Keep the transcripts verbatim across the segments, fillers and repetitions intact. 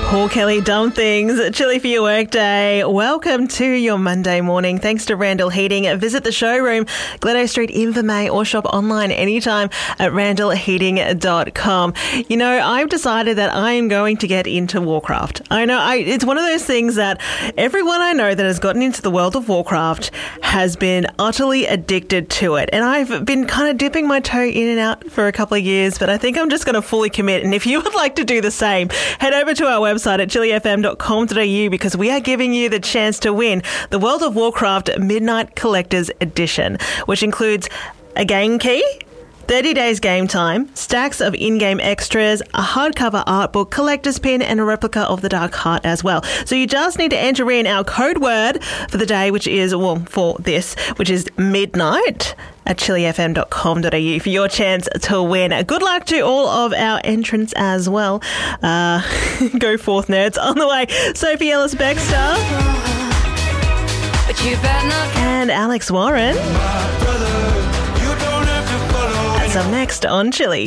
Paul Kelly, Dumb Things, chilly for your workday. Welcome to your Monday morning. Thanks to Randall Heating. Visit the showroom, Glencoe Street, Invermay, or shop online anytime at randall heating dot com. You know, I've decided that I am going to get into Warcraft. I know I, it's one of those things that everyone I know that has gotten into the world of Warcraft has been utterly addicted to it. And I've been kind of dipping my toe in and out for a couple of years, but I think I'm just going to fully commit. And if you would like to do the same, head over to our website at chilly f m dot com dot a u because we are giving you the chance to win the World of Warcraft Midnight Collector's Edition, which includes a game key, thirty days game time, stacks of in-game extras, a hardcover art book, collector's pin, and a replica of the Dark Heart as well. So you just need to enter in our code word for the day, which is, well, for this, which is midnight, at chilly f m dot com dot a u for your chance to win. Good luck to all of our entrants as well. Uh, go forth, nerds. On the way, Sophie Ellis-Bextor and Alex Warren. That's up next on Chilly.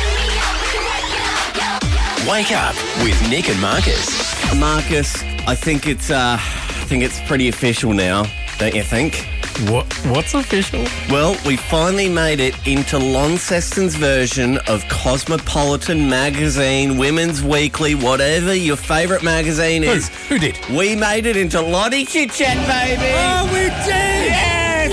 Wake up with Nick and Marcus. Marcus, I think it's uh, I think it's pretty official now, don't you think? What? What's official? Well, we finally made it into Launceston's version of Cosmopolitan Magazine, Women's Weekly, whatever your favourite magazine is. Who? Who did? We made it into Lottie Chit Chat, baby! Oh, we did! Yes!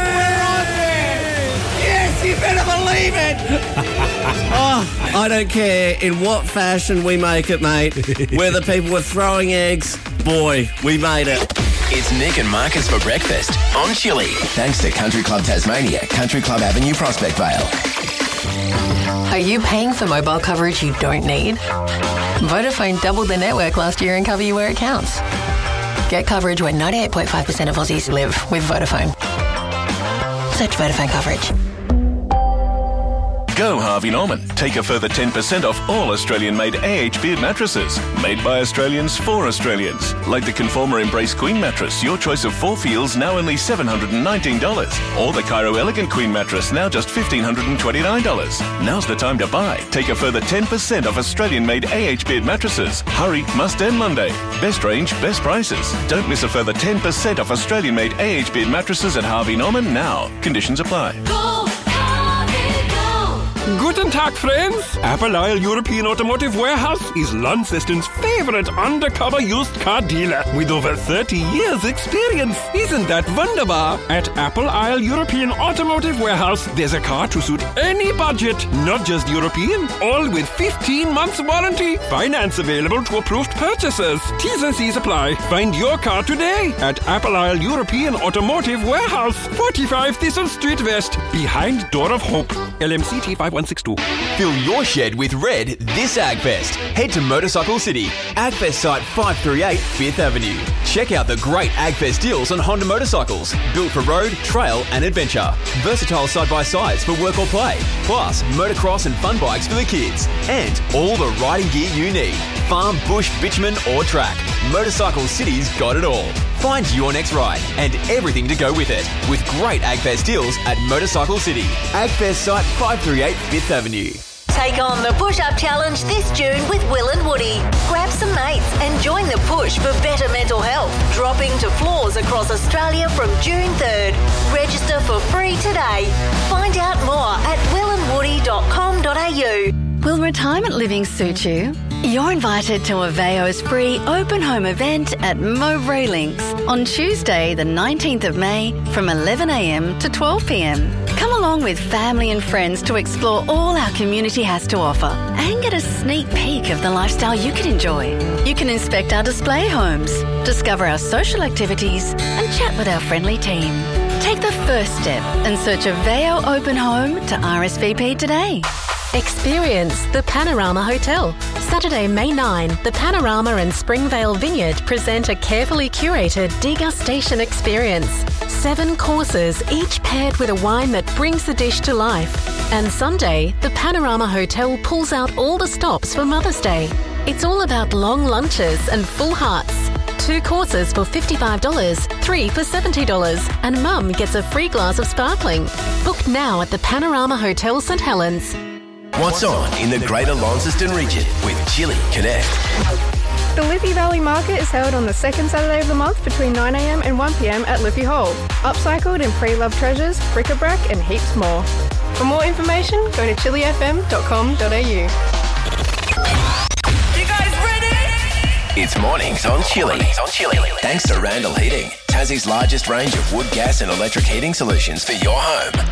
Yes! We're on there! Yes, you better believe it! Oh, I don't care in what fashion we make it, mate. Whether people were throwing eggs, boy, we made it. It's Nick and Marcus for breakfast on Chilly. Thanks to Country Club Tasmania, Country Club Avenue, Prospect Vale. Are you paying for mobile coverage you don't need? Vodafone doubled their network last year and cover you where it counts. Get coverage where ninety-eight point five percent of Aussies live with Vodafone. Search Vodafone coverage. Go Harvey Norman. Take a further ten percent off all Australian-made A H Beard mattresses. Made by Australians for Australians. Like the Conformer Embrace Queen mattress, your choice of four feels now only seven hundred nineteen dollars. Or the Cairo Elegant Queen mattress, now just one thousand five hundred twenty-nine dollars. Now's the time to buy. Take a further ten percent off Australian-made A H Beard mattresses. Hurry, must end Monday. Best range, best prices. Don't miss a further ten percent off Australian-made A H Beard mattresses at Harvey Norman now. Conditions apply. Go! Guten Tag, friends! Apple Isle European Automotive Warehouse is Launceston's favourite undercover used car dealer with over thirty years experience. Isn't that wunderbar? At Apple Isle European Automotive Warehouse, there's a car to suit any budget, not just European, all with fifteen months warranty. Finance available to approved purchasers. T's and C's apply. Find your car today at Apple Isle European Automotive Warehouse, forty-five Thistle Street West, behind Door of Hope. L M C T five one six two. Fill your shed with red this AgFest. Head to Motorcycle City, AgFest site five thirty-eight Fifth Avenue. Check out the great AgFest deals on Honda motorcycles, built for road, trail and adventure. Versatile side-by-sides for work or play. Plus, motocross and fun bikes for the kids. And all the riding gear you need. Farm, bush, bitumen or track. Motorcycle City's got it all. Find your next ride and everything to go with it with great AgFest deals at Motorcycle City. AgFest site five thirty-eight Fifth Avenue. Take on the push-up challenge this June with Will and Woody. Grab some mates and join the push for better mental health. Dropping to floors across Australia from June third. Register for free today. Find out more at will and woody dot com dot a u. Will retirement living suit you? You're invited to Aveo's free open home event at Mowbray Links on Tuesday the nineteenth of May from eleven a m to twelve p m. Come along with family and friends to explore all our community has to offer and get a sneak peek of the lifestyle you can enjoy. You can inspect our display homes, discover our social activities and chat with our friendly team. Take the first step and search Aveo Open Home to R S V P today. Experience the Panorama Hotel. Saturday, May ninth, the Panorama and Springvale Vineyard present a carefully curated degustation experience. Seven courses, each paired with a wine that brings the dish to life. And Sunday, the Panorama Hotel pulls out all the stops for Mother's Day. It's all about long lunches and full hearts. Two courses for fifty-five dollars, three for seventy dollars, and Mum gets a free glass of sparkling. Book now at the Panorama Hotel St Helens. What's on in the Greater Launceston region with Chilly Connect. The Liffey Valley Market is held on the second Saturday of the month between nine a m and one p m at Liffey Hall. Upcycled and pre-loved treasures, bric-a-brac and heaps more. For more information, go to chili f m dot com dot a u. You guys ready? It's Mornings on Chili. on Chili. Thanks to Randall Heating, Tassie's largest range of wood, gas and electric heating solutions for your home.